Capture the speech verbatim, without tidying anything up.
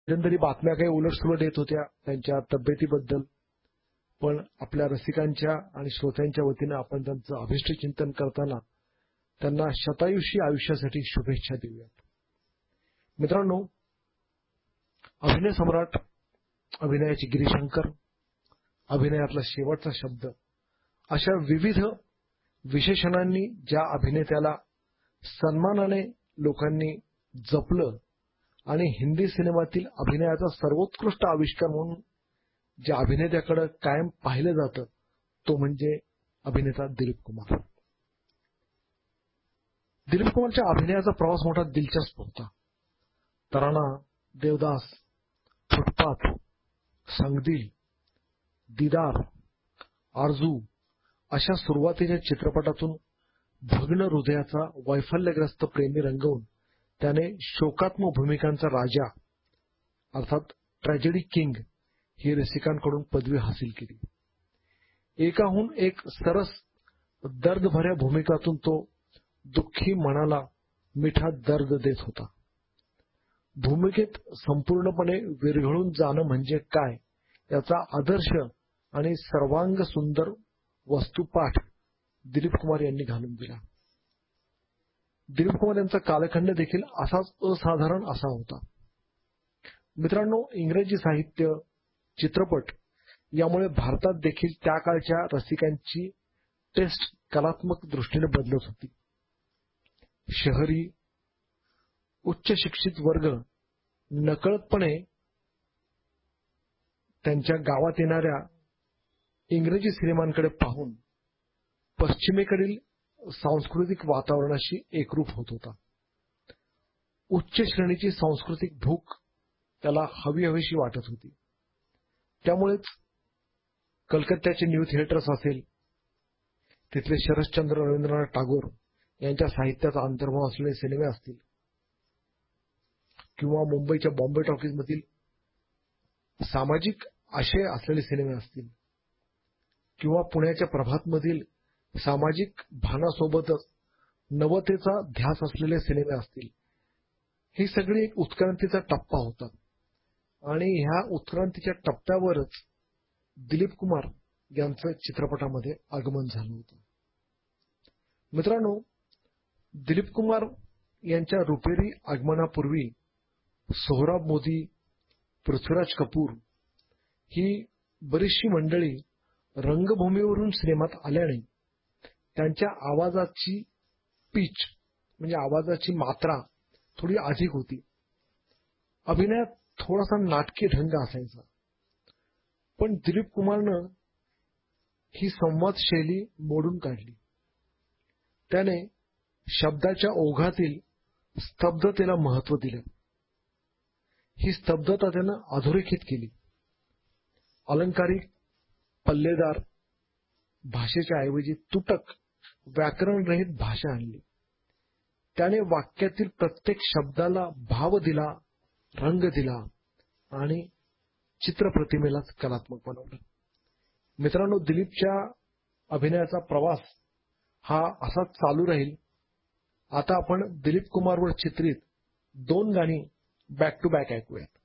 मध्यंतरी बातम्या काही उलटसुलट येत होत्या त्यांच्या तब्येतीबद्दल, पण आपल्या रसिकांच्या आणि श्रोत्यांच्या वतीनं आपण त्यांचं अभिष्ट चिंतन करताना त्यांना शतायुषी आयुष्यासाठी शुभेच्छा देऊयात. मित्रांनो, अभिनय सम्राट, अभिनयाची गिरीशंकर, अभिनयातला शेवटचा शब्द अशा विविध विशेषणांनी ज्या अभिनेत्याला सन्मानाने लोकांनी जपलं आणि हिंदी सिनेमातील अभिनयाचा सर्वोत्कृष्ट आविष्कार म्हणून ज्या अभिनेत्याकडे कायम पाहिलं जातं तो म्हणजे अभिनेता दिलीप कुमार. दिलीप कुमारच्या अभिनयाचा प्रवास मोठा दिलचस्प होता. तराना, देवदास, फुटपाथ, संगदिल, दीदार, आरजू अशा सुरुवातीच्या चित्रपटातून भग्न हृदयाचा वैफल्यग्रस्त प्रेमी रंगवून त्याने शोकात्मक भूमिकांचा राजा अर्थात ट्रॅजेडी किंग ही रसिकांकडून पदवी हासिल केली. एकाहून एक सरस दर्दभऱ्या भूमिकातून तो दुःखी मनाला मिठा दर्द देत होता. भूमिकेत संपूर्णपणे विरघळून जाणं म्हणजे काय याचा आदर्श आणि सर्वांग सुंदर वस्तुपाठ दिलीप कुमार यांनी घालून दिला. दिलीप कुमार यांचा कालखंड देखील असाच असाधारण असा होता. मित्रांनो, इंग्रजी साहित्य, चित्रपट यामुळे भारतात देखील त्या काळच्या रसिकांची टेस्ट कलात्मक दृष्टीने बदलत होती. शहरी उच्च शिक्षित वर्ग नकळतपणे त्यांच्या गावात येणाऱ्या इंग्रजी सिनेमांकडे पाहून पश्चिमेकडील सांस्कृतिक वातावरणाशी एकरूप होत होता. उच्च श्रेणीची सांस्कृतिक भूक त्याला हवी हवीशी वाटत होती. त्यामुळेच कलकत्त्याचे न्यू थिएटर्स असेल, तिथले शरश्चंद्र रवींद्रनाथ टागोर यांच्या साहित्याचा अंतर्भाव असलेले सिनेमे असतील किंवा मुंबईच्या बॉम्बे टॉकीजमधील सामाजिक आशय असलेले सिनेमे असतील किंवा पुण्याच्या प्रभातमधील सामाजिक भानासोबतच नवतेचा ध्यास असलेले सिनेमे असतील, ही सगळी एक उत्क्रांतीचा टप्पा होता आणि ह्या उत्क्रांतीच्या टप्प्यावरच दिलीप कुमार यांचं चित्रपटामध्ये आगमन झालं होतं. मित्रांनो, दिलीप कुमार यांच्या रुपेरी आगमनापूर्वी सोहराब मोदी, पृथ्वीराज कपूर ही बरीचशी मंडळी रंगभूमीवरून सिनेमात आल्याने त्यांच्या आवाजाची पिच म्हणजे आवाजाची मात्रा थोडी अधिक होती. अभिनयात थोडासा नाटकी ढंग असायचा. पण दिलीप कुमारनं ही संवाद शैली मोडून काढली. त्याने शब्दाच्या ओघातील स्तब्धतेला महत्व दिलं. ही स्तब्धता त्यानं अधोरेखित केली. अलंकारिक, पल्लेदार भाषेच्या ऐवजी तुटक, व्याकरणरहित भाषा आणली. त्याने वाक्यातील प्रत्येक शब्दाला भाव दिला, रंग दिला आणि चित्रप्रतिमेलाच कलात्मक बनवलं. मित्रांनो, दिलीपच्या अभिनयाचा प्रवास हा असाच चालू राहील. आता आपण दिलीप कुमारवर चित्रित दोन गाणी बॅक टू बॅक ऐकूयात.